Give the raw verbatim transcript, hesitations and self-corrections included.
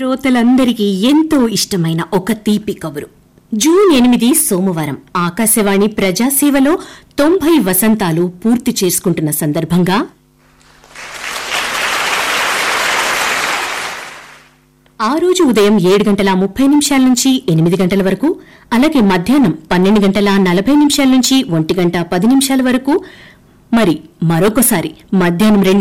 శ్రోతలందరికీ ఎంతో ఇష్టమైన ఒక తీపి కబురు. జూన్ ఎనిమిది సోమవారం ఆకాశవాణి ప్రజాసేవలో తొంభై వసంతాలు పూర్తి చేసుకుంటున్న సందర్భంగా ఆ రోజు ఉదయం ఏడు గంటల ముప్పై నిమిషాల నుంచి ఎనిమిది గంటల వరకు, అలాగే మధ్యాహ్నం పన్నెండు గంటల నలభై నిమిషాల నుంచి ఒంటి గంట పది నిమిషాల వరకు, మరి మరొకసారి మధ్యాహ్నం రెండు